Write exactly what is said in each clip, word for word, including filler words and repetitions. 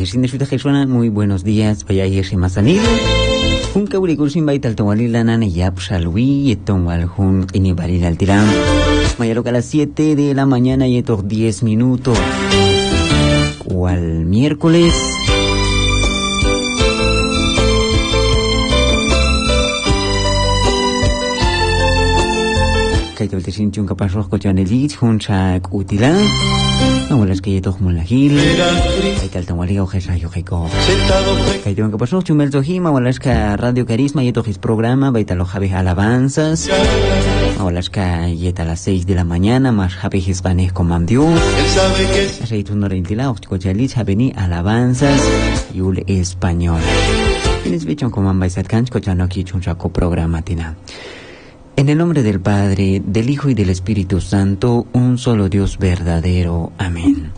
vecinos de Jesús, muy buenos días. Vaya a irse más sanido. Un cabricursin baita al tawalila nana yap shalwi yetonwal hun ini balila al tiram. Mañana a las siete de la mañana y estos diez minutos. O al miércoles. Kaito el tesin chunka pasok ko chanelit hun sak utila. Abuelas que yeto mulahil. Kaito el tawaliga o jesayo jeko. Kaito en que pasok chumel zohima abuelas que Radio Carisma yeto his programa baita lo jabe alabanzas. Abuelas que yeta a las seis de la mañana más jabe his ganes con Dios. Aceito no rentila ko chalit habeni alabanzas yul español. Tienes bichon como ambaisat kanch ko chano ki chuncha ko programa tina. En el nombre del Padre, del Hijo y del Espíritu Santo, un solo Dios verdadero. Amén.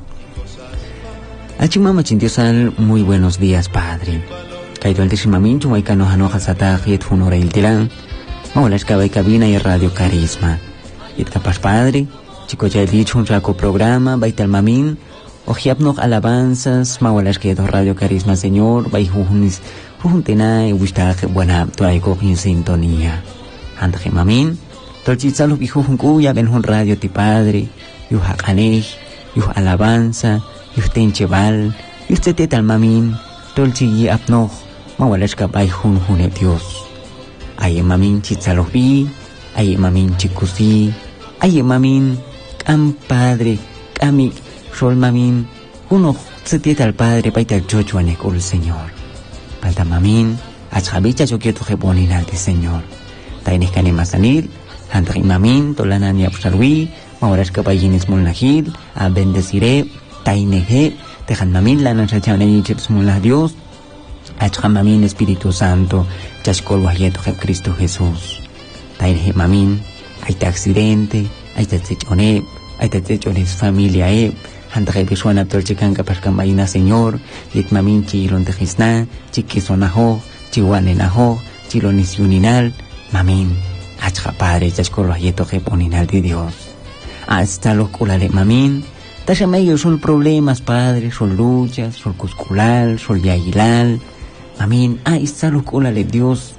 Achimama chintiosal, muy buenos días, Padre. Kaito al teshimamin, chumaikano hanoja satah, yet funora iltilan. Maolas kabay cabina y Radio Carisma. Yet capaz, Padre, chico ya dicho un raco programa, baital mamin, ojiapnog alabanzas, maolas que do Radio Carisma, Señor, baijunis, juntena y wistaj, buena, tuaiko en sintonía. Ante mamin, tolchitzalo bijo junku ya ven un radio ti Padre, yuh hakaneh, yuh alabanza, yuh tencheval, yuh tetal mamin, tolchi yi apnoch, mawalashka bay hun hun Dios. Aye mamin chitzalo bi, aye mamin chikusi, aye mamin, am Padre, kami, sol mamin, uno tetal Padre paital chochuane con el Señor. Palta mamin, achabicha yo quiero que ponin al Señor. Tainis kani masanil, antri mamin, tolanan y absalwi, maoras kapayinis mulnahil, a bendeciré, taineje, tejan mamin, la nanchachane y chips mulnah Dios, acham mamin Espíritu Santo, chashkol wayeto je Cristo Jesús. Taineje mamin, hay te accidente, hay te techone, hay te techones familia e, antri bisuana tolchikan kapashkambayina Señor, yet mamin chilon tejisna, chiquisonajo, chihuanenajo, chilonis yuninal, mamin, achka Padre, chashkolo yeto que poninal de Dios. Hasta los culale mamin, tasha medio son problemas, Padre, son luchas, son cusculal, son yagilal. Mamin, ahí está los culale Dios.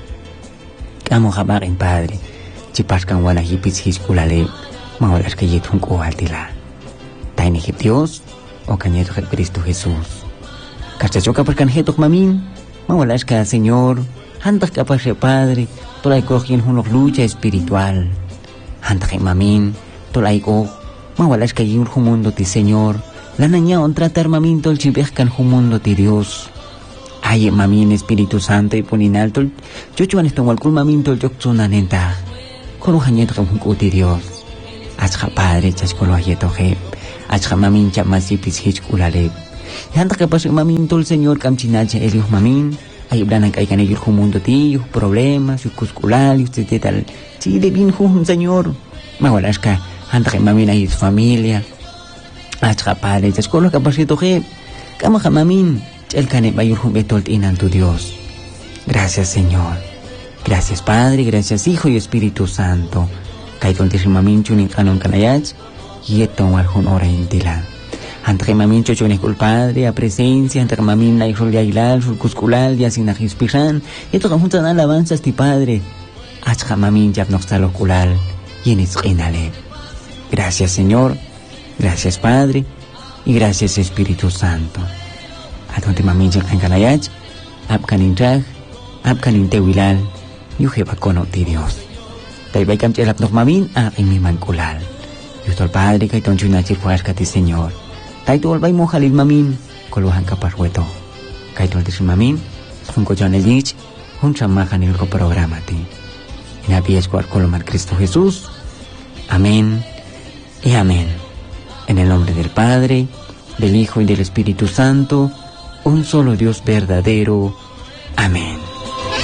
Kamo jabar en Padre, chipaskan wana hipis his culale, maolas que yeto un coaltila. Taine hip Dios, o cañeto que Cristo Jesús. Cachachoca por canjeto mamin, maolas que Señor, antas capaz de Padre, tolay cogen unos lucha espiritual. Antaje mamin, tolay co, mawalas que yur mundo ti Señor, la naña on tratar mamin tol chibescan mundo ti Dios. Ay mamin Espíritu Santo y poninal tol, chuchuan esto walkul mamin tol chokzunanenta. Koro hañet un ti Dios. Achja Padre chascolo ayeto je, achja mamin chamasipis hichkulale. Y antaje pas mamin tol Señor camchinacha elius mamin. Hay blanan que hay yur mundo ti, yur problemas, yur cusculal, yur tal. Sí, de bien jun Señor. Mawalasca, anta que mamin hay su familia. Achka Padre, chascolo capacito je. Kama mamin, el cane va yur jun betol inan tu Dios. Gracias Señor. Gracias Padre, gracias Hijo y Espíritu Santo. Kaitol tisi mamin chunin kanon kanayach, yeton wal jun ora intila. Entre mamin chochones col Padre, a presencia, entre mamin la hijo de Aguilar, sul cusculal, ya sin ajispijan, y todo juntas alabanzas ti Padre. Achja mamin ya nos tal oculal, y en esquinale. Gracias Señor, gracias Padre, y gracias Espíritu Santo. A donde mamin ya en Canayach, apkanin traj, apkanin tewilal, y ujeba cono ti Dios. Taibay camche la pnog mamin, a en mi manculal. Y todo el Padre, que ton chunachir fuasca ti Señor. Kaito albay mo halil mamin, koluhan kapasweto. Kaito al tisim mamin, un cochon el dich, un chamajan el programa ti. En apies cual colomar Cristo Jesús. Amén y amén. En el nombre del Padre, del Hijo y del Espíritu Santo, un solo Dios verdadero. Amén.